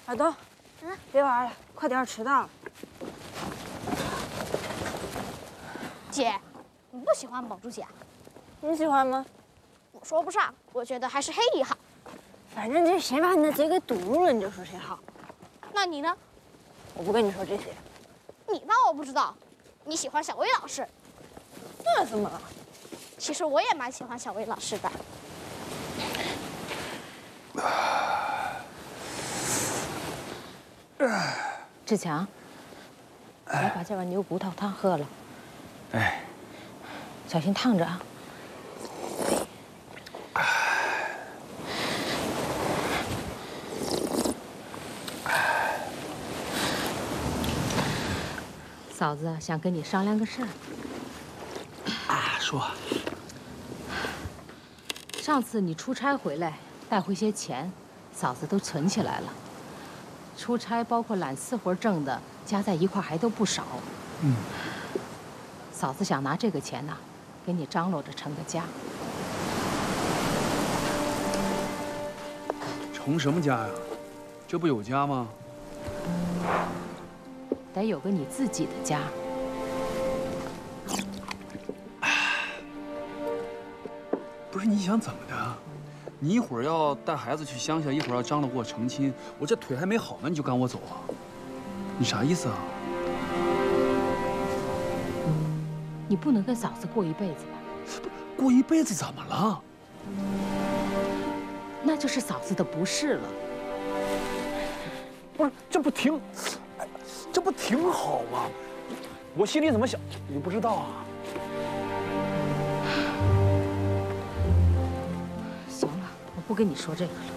耳朵，别玩了，快点，迟到了。 姐，你不喜欢宝珠姐啊？ 你喜欢吗？ 我说不上，我觉得还是黑姨好。 反正这谁把你的嘴给堵住了，你就说谁好。 那你呢？ 我不跟你说这些。 你那我不知道，你喜欢小薇老师。 那怎么了？ 其实我也蛮喜欢小薇老师的。 志强，来把这碗牛骨头汤喝了。 哎， 小心烫着啊！嫂子想跟你商量个事儿。 啊，说。 上次你出差回来带回些钱，嫂子都存起来了。出差包括揽私活挣的，加在一块还都不少。嫂子想拿这个钱呢，给你张罗着成个家。 成什么家呀？这不有家吗？ 得有个你自己的家。 不是你想怎么的？你一会儿要带孩子去乡下，一会儿要张罗给我成亲，我这腿还没好呢，你就赶我走啊？你啥意思啊？ 你不能跟嫂子过一辈子吧？ 过一辈子怎么了？ 那就是嫂子的不是了。 不是，这不挺好吗？我心里怎么想，你不知道啊？ 行了，我不跟你说这个了。